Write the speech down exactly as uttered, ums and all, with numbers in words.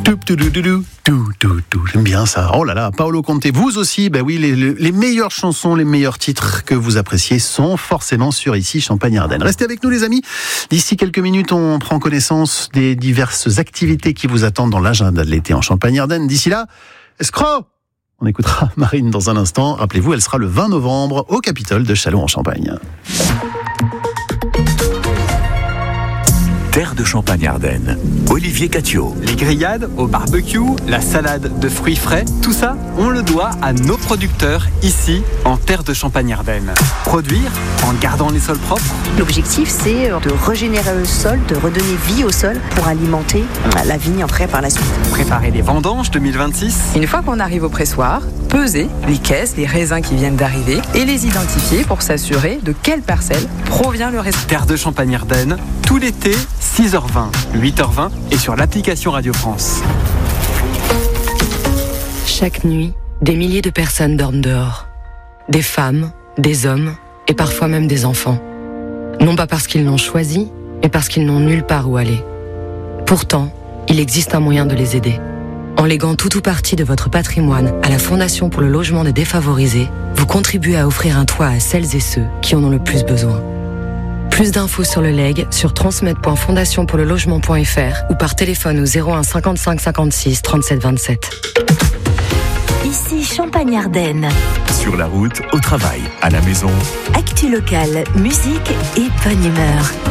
Tout, tout, tout, tout, tout, tout, tout. J'aime bien ça. Oh là là, Paolo Conte, vous aussi, ben oui, les, les, les meilleures chansons, les meilleurs titres que vous appréciez sont forcément sur ici, Champagne-Ardenne. Restez avec nous les amis. D'ici quelques minutes, on prend connaissance des diverses activités qui vous attendent dans l'agenda de l'été en Champagne-Ardenne. D'ici là, escroc! On écoutera Marine dans un instant. Rappelez-vous, elle sera le vingt novembre au Capitole de Châlons-en-Champagne. Terre de Champagne-Ardenne, Olivier Catio. Les grillades au barbecue, la salade de fruits frais, tout ça, on le doit à nos producteurs ici, en Terre de Champagne-Ardenne. Produire en gardant les sols propres. L'objectif, c'est de régénérer le sol, de redonner vie au sol pour alimenter la vigne après par la suite. Préparer les vendanges deux mille vingt-six. Une fois qu'on arrive au pressoir, peser les caisses, les raisins qui viennent d'arriver et les identifier pour s'assurer de quelle parcelle provient le raisin. Terre de Champagne-Ardenne, tout l'été, six heures vingt, huit heures vingt et sur l'application Radio France. Chaque nuit, des milliers de personnes dorment dehors. Des femmes, des hommes et parfois même des enfants. Non pas parce qu'ils l'ont choisi, mais parce qu'ils n'ont nulle part où aller. Pourtant, il existe un moyen de les aider. En léguant tout ou partie de votre patrimoine à la Fondation pour le logement des défavorisés, vous contribuez à offrir un toit à celles et ceux qui en ont le plus besoin. Plus d'infos sur le legs sur transmettre point fondation pour le logement point f r ou par téléphone au zéro un cinquante-cinq cinquante-six trente-sept vingt-sept. Ici Champagne-Ardenne. Sur la route, au travail, à la maison. Actu locale, musique et bonne humeur.